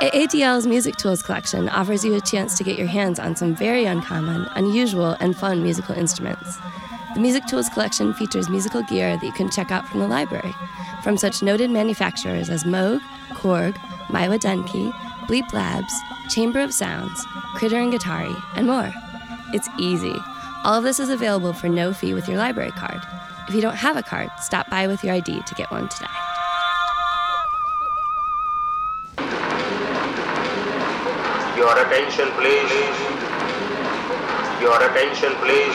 ADL's Music Tools collection offers you a chance to get your hands on some very uncommon, unusual, and fun musical instruments. The Music Tools collection features musical gear that you can check out from the library, from such noted manufacturers as Moog, Korg, Maiwa Denki, Bleep Labs, Chamber of Sounds, Critter and Guitari, and more. It's easy. All of this is available for no fee with your library card. If you don't have a card, stop by with your ID to get one today. Your attention, please. Your attention, please.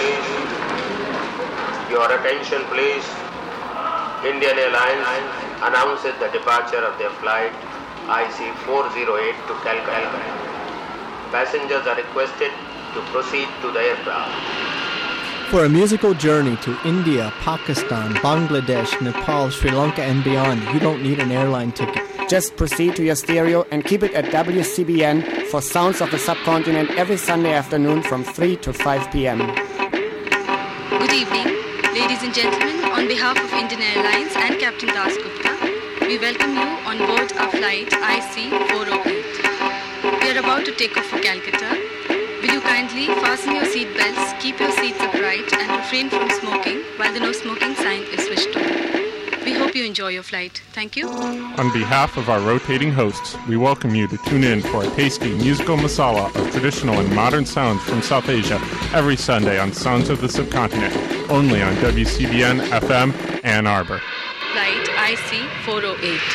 Your attention, please. Indian Airlines announces the departure of their flight IC-408 to Calcutta. Passengers are requested to proceed to the aircraft. For a musical journey to India, Pakistan, Bangladesh, Nepal, Sri Lanka, and beyond, you don't need an airline ticket. Just proceed to your stereo and keep it at WCBN for Sounds of the Subcontinent every Sunday afternoon from 3 to 5 p.m. Good evening, ladies and gentlemen. On behalf of Indian Airlines and Captain Das Gupta, we welcome you on board our flight IC-408. We are about to take off for Calcutta. Will you kindly fasten your seat belts, keep your seats upright, and refrain from smoking while the no smoking sign is switched on. We hope you enjoy your flight. Thank you. On behalf of our rotating hosts, we welcome you to tune in for a tasty musical masala of traditional and modern sounds from South Asia every Sunday on Sounds of the Subcontinent, only on WCBN FM Ann Arbor. Flight IC-408.